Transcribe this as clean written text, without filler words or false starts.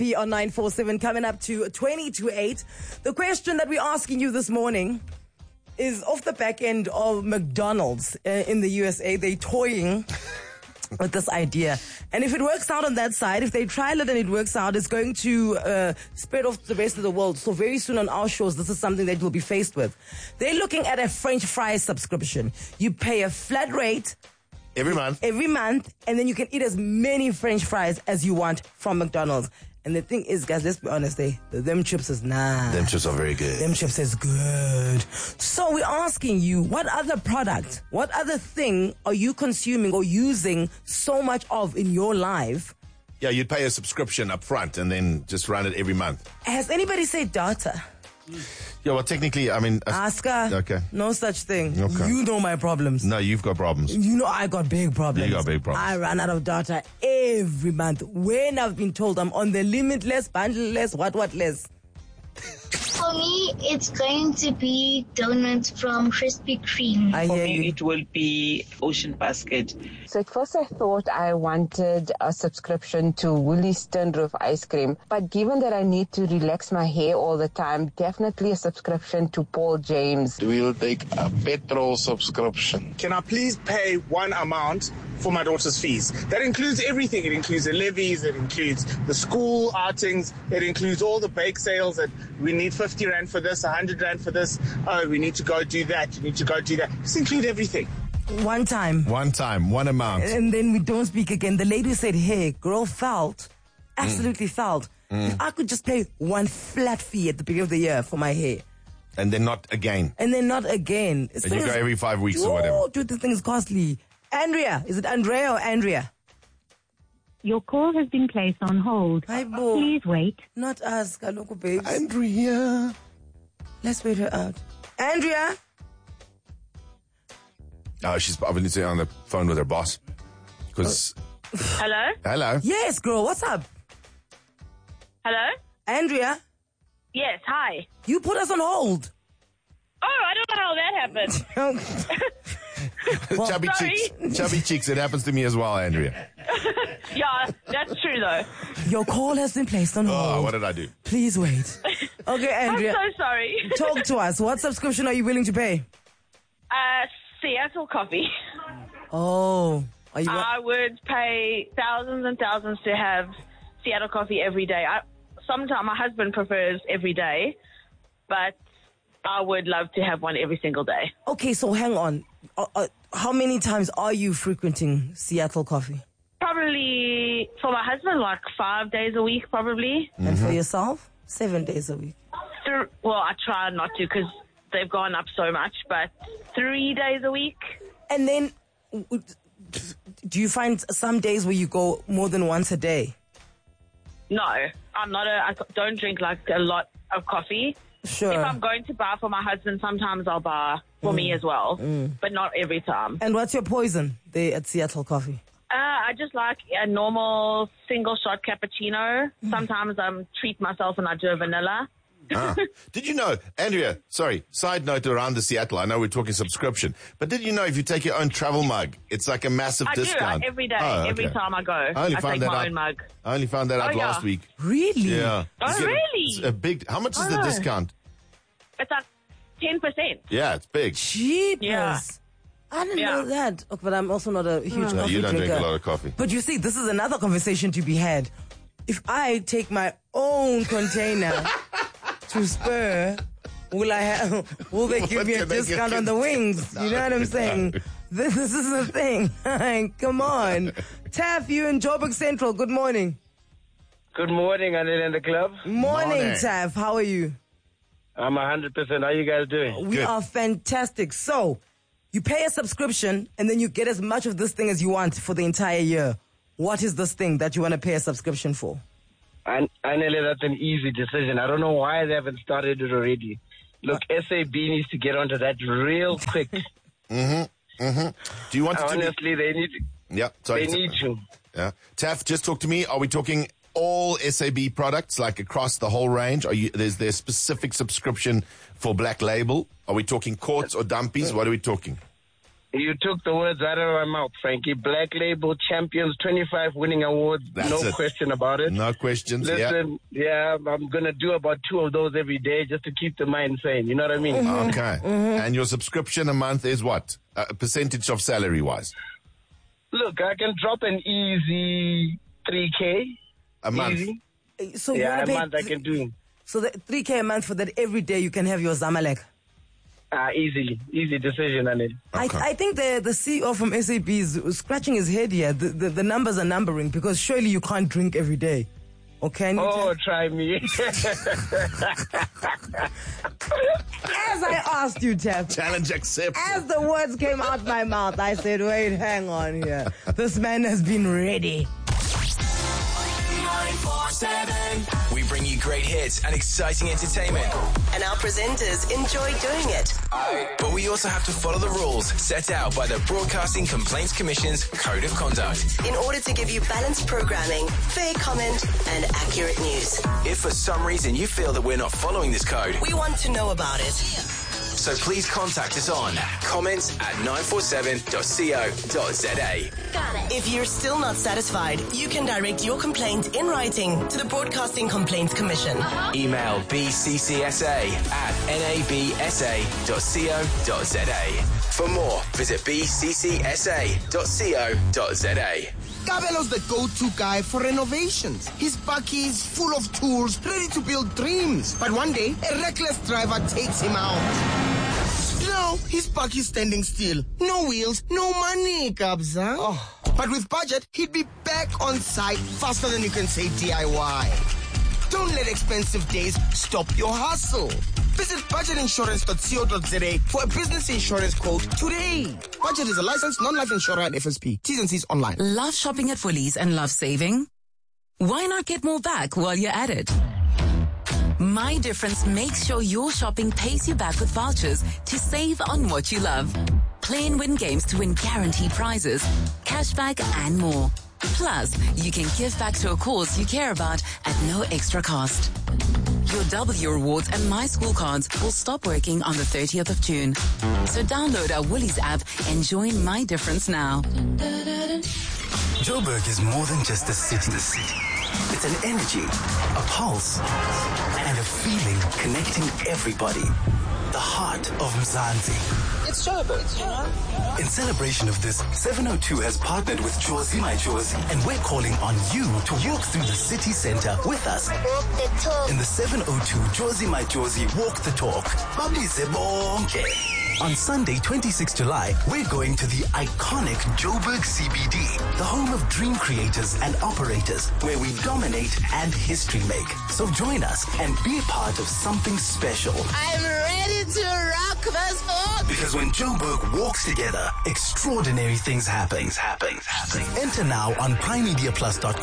Be on 947 coming up to 20 to 8. The question that we're asking you this morning is off the back end of McDonald's in the USA. They're toying with this idea. And if it works out on that side, if they trial it and it works out, it's going to spread off to the rest of the world. So very soon on our shows, this is something that you'll be faced with. They're looking at a French fries subscription. You pay a flat rate Every month, and then you can eat as many French fries as you want from McDonald's. And the thing is, guys, let's be honest, them chips is nice. Them chips are very good. Them chips is good. So we're asking you, what other product, what other thing are you consuming or using so much of in your life? Yeah, you'd pay a subscription up front and then just run it every month. Has anybody said data? Yeah, well, technically, I mean... Ask her. Okay. No such thing. Okay. You know my problems. No, you've got problems. You know I got big problems. You got big problems. I run out of data every month when I've been told I'm on the limitless, bundleless, what less. For me, it's going to be donuts from Krispy Kreme. I For hear me, you. it will be Ocean Basket. So at first I thought I wanted a subscription to Woolies Tin Roof ice cream. But given that I need to relax my hair all the time, definitely a subscription to Paul James. We'll take a petrol subscription. Can I please pay one amount for my daughter's fees? That includes everything. It includes the levies, it includes the school outings, it includes all the bake sales that we need 50 Rand for this, 100 Rand for this. Oh, we need to go do that. You need to go do that. Just include everything. One time. One amount. And then we don't speak again. The lady said, hey, girl absolutely felt. If I could just pay one flat fee at the beginning of the year for my hair. And then not again. And then not again. And you go every 5 weeks or whatever. Oh, dude, this thing is costly. Andrea, is it Andrea or Andrea? Your call has been placed on hold. Hi, Bo. Please wait. Not us, Kaloko babes. Andrea. Let's wait her out. Andrea? Oh, she's obviously on the phone with her boss. Because... Hello? Hello. Yes, girl, what's up? Hello? Andrea? Yes, hi. You put us on hold. Oh, I don't know how that happened. Chubby cheeks. It happens to me as well, Andrea. Yeah, that's true though. Your call has been placed on hold. Oh, what did I do? Please wait. Okay, Andrea. I'm so sorry. Talk to us. What subscription are you willing to pay? Seattle Coffee. Oh. I would pay thousands and thousands to have Seattle Coffee every day. Sometimes my husband prefers every day, but I would love to have one every single day. Okay, so hang on. How many times are you frequenting Seattle Coffee? Probably, for my husband, like 5 days a week, probably. And for yourself? 7 days a week. Well, I try not to because they've gone up so much, but 3 days a week. And then, do you find some days where you go more than once a day? No, I don't drink like a lot of coffee. Sure. If I'm going to bar for my husband, sometimes I'll bar for me as well, but not every time. And what's your poison there at Seattle Coffee? I just like a normal single shot cappuccino. Sometimes I treat myself and I do a vanilla. Did you know, Andrea, sorry, side note around the Seattle, I know we're talking subscription, but did you know if you take your own travel mug, it's like a massive discount? I do, every day, Oh, okay. every time I go. I take my own mug. I only found that out yeah. last week. Really? Yeah. Oh, really? It's a big, how much is the discount? It's like 10%. Yeah, it's big. Jeepers. Yeah. I didn't know that. Okay, but I'm also not a huge No, coffee you don't drinker. drink a lot of coffee. But you see, this is another conversation to be had. If I take my own container to Spur, will they give me a discount on the wings? You know what I'm saying? This is the thing. Come on. Taff, you in Joburg Central. Good morning. Good morning, Anil and the club. Morning, Taff. How are you? I'm 100%. How you guys doing? We are fantastic. So, you pay a subscription and then you get as much of this thing as you want for the entire year. What is this thing that you want to pay a subscription for? Anil, that's an easy decision. I don't know why they haven't started it already. Look, SAB needs to get onto that real quick. Do you want to... Honestly, they need to. Yeah, sorry. They need to. Yeah. Taff, just talk to me. Are we talking all SAB products, like across the whole range? Is there a specific subscription for Black Label? Are we talking quartz or dumpies? What are we talking? You took the words out of my mouth, Frankie. Black Label Champions, 25 winning awards. No question about it. No questions. Listen, I'm going to do about 2 of those every day just to keep the mind sane. You know what I mean? Okay. And your subscription a month is what? A percentage of salary wise? Look, I can drop an easy 3K. A month? Easy. So a month I can do. So that 3K a month for that every day you can have your Zamalek. Easy decision, Anil. Okay. I think the CEO from SAP is scratching his head here. The numbers are numbering because surely you can't drink every day. Okay? Try me. As I asked you, Jeff. Challenge accepted. As the words came out my mouth, I said, wait, hang on here. This man has been ready. 947. We bring you great hits and exciting entertainment. And our presenters enjoy doing it. But we also have to follow the rules set out by the Broadcasting Complaints Commission's Code of Conduct. In order to give you balanced programming, fair comment, and accurate news. If for some reason you feel that we're not following this code, we want to know about it. So please contact us on comments@947.co.za. If you're still not satisfied, you can direct your complaint in writing to the Broadcasting Complaints Commission. Email bccsa@nabsa.co.za. For more, visit bccsa.co.za. Kabelo's the go-to guy for renovations. His bakkie is full of tools, ready to build dreams. But one day, a reckless driver takes him out. Now, his bakkie standing still. No wheels, no money, Kabza. But with budget, he'd be back on site faster than you can say DIY. Don't let expensive days stop your hustle. Visit budgetinsurance.co.za for a business insurance quote today. Budget is a licensed non-life insurer at FSP. T's and C's online. Love shopping at Woolies and love saving? Why not get more back while you're at it? My Difference makes sure your shopping pays you back with vouchers to save on what you love. Play and win games to win guaranteed prizes, cashback and more. Plus, you can give back to a cause you care about at no extra cost. Your W Rewards and My School cards will stop working on the 30th of June. So download our Woolies app and join My Difference now. Joburg is more than just a city. It's an energy, a pulse, and a feeling connecting everybody. The heart of Mzansi. It's Joburg, you know? In celebration of this, 702 has partnered with Jozi My Jozi, and we're calling on you to walk through the city center with us. Walk the talk. In the 702 Jozi My Jozi Walk the Talk. Babize bonke. On Sunday, 26 July, we're going to the iconic Joburg CBD, the home of dream creators and operators, where we dominate and history make. So join us and be a part of something special. I'm ready to rock this book. Because when Joburg walks together, extraordinary things happen. Enter now on primemediaplus.com.